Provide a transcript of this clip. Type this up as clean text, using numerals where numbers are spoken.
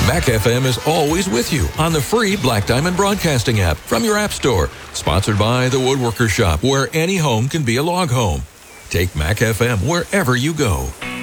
Mac FM is always with you on the free Black Diamond Broadcasting app from your app store. Sponsored by The Woodworker Shop, where any home can be a log home. Take Mac FM wherever you go.